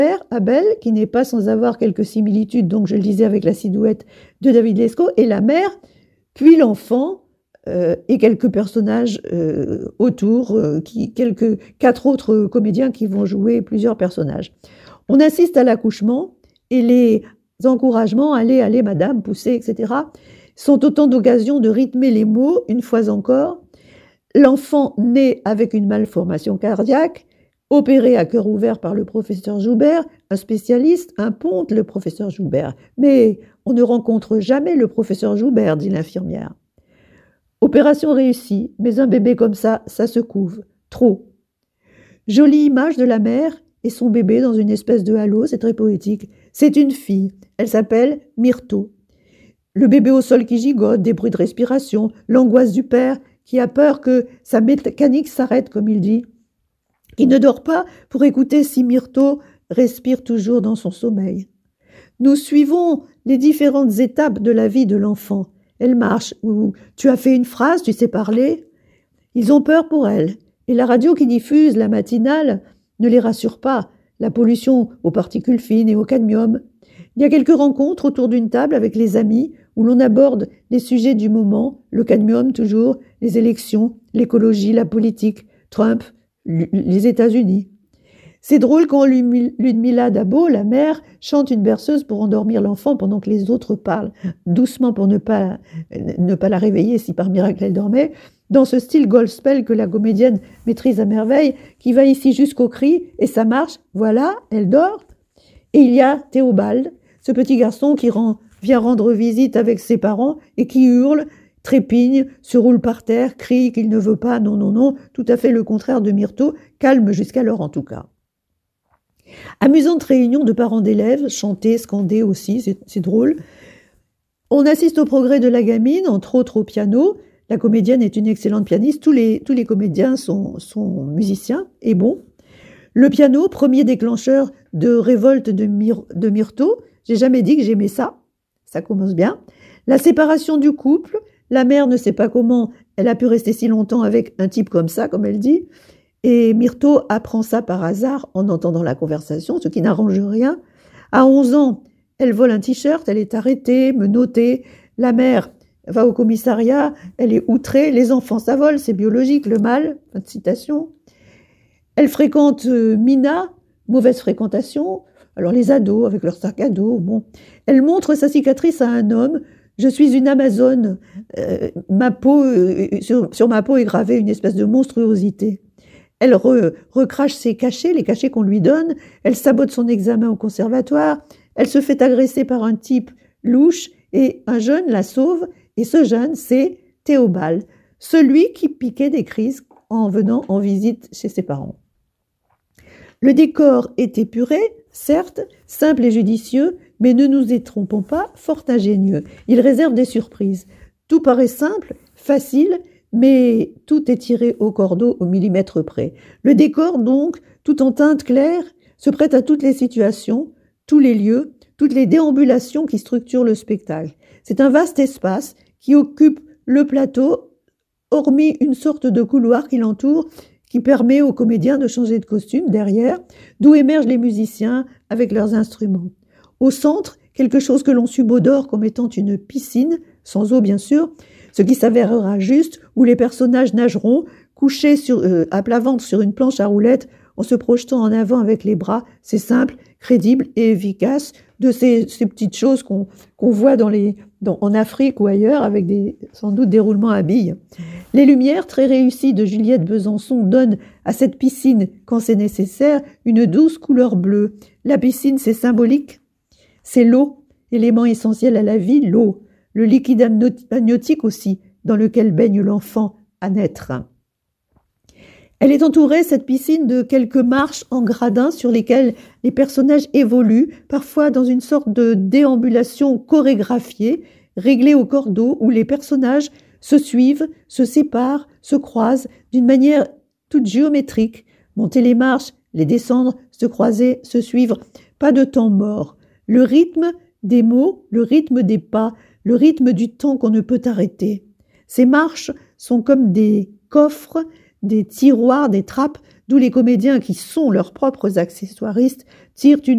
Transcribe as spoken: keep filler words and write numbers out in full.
père, Abel, qui n'est pas sans avoir quelques similitudes, donc je le disais avec la silhouette de David Lescaut, et la mère, puis l'enfant, euh, et quelques personnages euh, autour, euh, qui, quelques quatre autres comédiens qui vont jouer plusieurs personnages. On assiste à l'accouchement, et les encouragements, allez, allez, madame, poussez, et cetera, sont autant d'occasions de rythmer les mots, une fois encore. L'enfant né avec une malformation cardiaque, opéré à cœur ouvert par le professeur Joubert, un spécialiste, un ponte, le professeur Joubert. Mais on ne rencontre jamais le professeur Joubert, dit l'infirmière. Opération réussie, mais un bébé comme ça, ça se couve. Trop. Jolie image de la mère et son bébé dans une espèce de halo, c'est très poétique. C'est une fille, elle s'appelle Myrto. Le bébé au sol qui gigote, des bruits de respiration, l'angoisse du père qui a peur que sa mécanique s'arrête, comme il dit. Il ne dort pas pour écouter si Myrto respire toujours dans son sommeil. Nous suivons les différentes étapes de la vie de l'enfant. Elle marche, ou tu as fait une phrase, tu sais parler. Ils ont peur pour elle. Et la radio qui diffuse la matinale ne les rassure pas. La pollution aux particules fines et au cadmium. Il y a quelques rencontres autour d'une table avec les amis où l'on aborde les sujets du moment, le cadmium toujours, les élections, l'écologie, la politique, Trump, les États-Unis. C'est drôle quand Ludmila Dabo, la mère, chante une berceuse pour endormir l'enfant pendant que les autres parlent, doucement pour ne pas, ne pas la réveiller si par miracle elle dormait, dans ce style gospel que la comédienne maîtrise à merveille, qui va ici jusqu'au cri, et ça marche, voilà, elle dort. Et il y a Théobald, ce petit garçon qui rend, vient rendre visite avec ses parents et qui hurle, trépigne, se roule par terre, crie qu'il ne veut pas, non, non, non, tout à fait le contraire de Myrto, calme jusqu'alors en tout cas. Amusante réunion de parents d'élèves, chanter, scander aussi, c'est, c'est drôle. On assiste au progrès de la gamine, entre autres au piano. La comédienne est une excellente pianiste, tous les, tous les comédiens sont, sont musiciens et bons. Le piano, premier déclencheur de révolte de, Myr, de Myrto, j'ai jamais dit que j'aimais ça, ça commence bien. La séparation du couple, la mère ne sait pas comment elle a pu rester si longtemps avec un type comme ça, comme elle dit, et Myrto apprend ça par hasard en entendant la conversation, ce qui n'arrange rien. À onze ans, elle vole un t-shirt, elle est arrêtée, menottée, la mère va au commissariat, elle est outrée, les enfants ça vole, c'est biologique, le mal, fin de citation. Elle fréquente euh, Mina, mauvaise fréquentation, alors les ados avec leur sac à dos, bon. Elle montre sa cicatrice à un homme, je suis une Amazone, euh, ma peau, euh, sur, sur ma peau est gravée une espèce de monstruosité. Elle re, recrache ses cachets, les cachets qu'on lui donne, elle sabote son examen au conservatoire, elle se fait agresser par un type louche et un jeune la sauve, et ce jeune, c'est Théobald, celui qui piquait des crises en venant en visite chez ses parents. Le décor est épuré, certes, simple et judicieux, mais ne nous y trompons pas, fort ingénieux. Il réserve des surprises. Tout paraît simple, facile, mais tout est tiré au cordeau au millimètre près. Le décor, donc, tout en teinte claire, se prête à toutes les situations, tous les lieux, toutes les déambulations qui structurent le spectacle. C'est un vaste espace qui occupe le plateau, hormis une sorte de couloir qui l'entoure, qui permet aux comédiens de changer de costume derrière, d'où émergent les musiciens avec leurs instruments. Au centre, quelque chose que l'on subodore comme étant une piscine, sans eau bien sûr, ce qui s'avérera juste, où les personnages nageront, couchés sur, euh, à plat ventre sur une planche à roulettes, en se projetant en avant avec les bras. C'est simple, crédible et efficace, de ces, ces petites choses qu'on, qu'on voit dans les, dans, en Afrique ou ailleurs, avec des, sans doute des roulements à billes. Les lumières très réussies de Juliette Besançon donnent à cette piscine, quand c'est nécessaire, une douce couleur bleue. La piscine, c'est symbolique, c'est l'eau, élément essentiel à la vie, l'eau. Le liquide amniotique aussi, dans lequel baigne l'enfant à naître. Elle est entourée, cette piscine, de quelques marches en gradins sur lesquelles les personnages évoluent, parfois dans une sorte de déambulation chorégraphiée, réglée au cordeau, où les personnages se suivent, se séparent, se croisent d'une manière toute géométrique. Monter les marches, les descendre, se croiser, se suivre. Pas de temps mort. Le rythme des mots, le rythme des pas, le rythme du temps qu'on ne peut arrêter. Ces marches sont comme des coffres, des tiroirs, des trappes, d'où les comédiens qui sont leurs propres accessoiristes tirent une